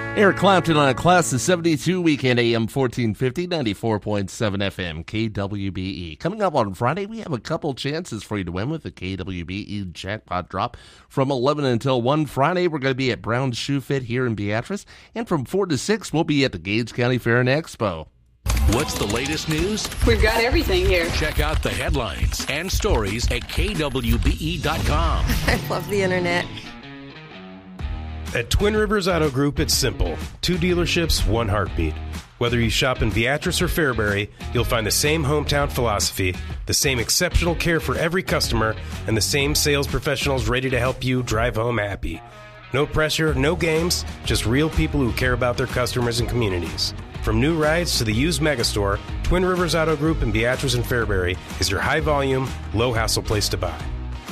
Eric Clapton on a Class of 72 weekend, AM 1450, 94.7 FM, KWBE. Coming up on Friday, we have a couple chances for you to win with the KWBE Jackpot Drop. From 11 until 1 Friday, we're going to be at Brown's Shoe Fit here in Beatrice. And from 4 to 6, we'll be at the Gage County Fair and Expo. What's the latest news? We've got everything here. Check out the headlines and stories at kwbe.com. I love the internet. At Twin Rivers Auto Group, it's simple. 2 dealerships, 1 heartbeat. Whether you shop in Beatrice or Fairbury, you'll find the same hometown philosophy, the same exceptional care for every customer, and the same sales professionals ready to help you drive home happy. No pressure, no games, just real people who care about their customers and communities. From new rides to the used megastore, Twin Rivers Auto Group in Beatrice and Fairbury is your high-volume, low-hassle place to buy.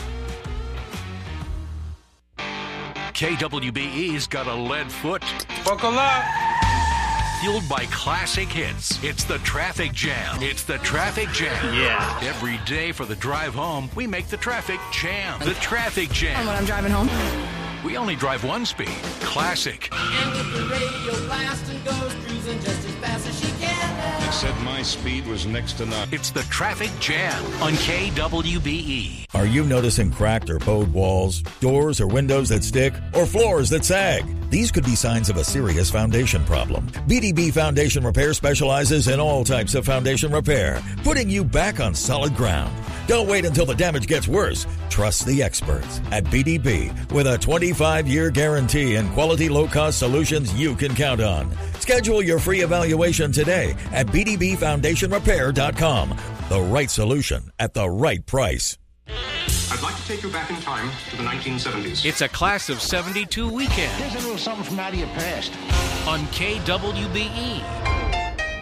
KWBE's got a lead foot. Buckle up! Fueled by classic hits. It's the Traffic Jam. It's the Traffic Jam. Yeah. Every day for the drive home, we make the traffic jam. The Traffic Jam. And when I'm driving home, We only drive one speed. Classic. And if the radio blasts and goes cruising just as fast as she can. It said my speed was next to none. It's the Traffic Jam on KWBE. Are you noticing cracked or bowed walls, doors or windows that stick, or floors that sag? These could be signs of a serious foundation problem. BDB Foundation Repair specializes in all types of foundation repair, putting you back on solid ground. Don't wait until the damage gets worse. Trust the experts at BDB with a 25-year guarantee and quality low-cost solutions you can count on. Schedule your free evaluation today at bdbfoundationrepair.com. The right solution at the right price. I'd like to take you back in time to the 1970s. It's a Class of 72 weekend Here's a little something from out of your past. on KWBE.